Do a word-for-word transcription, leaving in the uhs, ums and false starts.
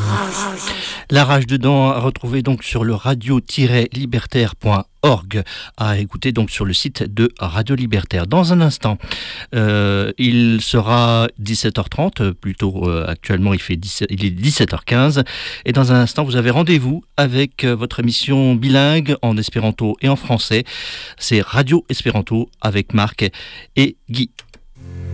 La rage dedans à retrouver donc sur le radio tiret libertaire point org, à écouter donc sur le site de Radio Libertaire. Dans un instant, euh, il sera dix-sept heures trente, plutôt euh, actuellement il, fait dix, il est dix-sept heures quinze, et dans un instant vous avez rendez-vous avec euh, votre émission bilingue en espéranto et en français. C'est Radio Espéranto avec Marc et Guy.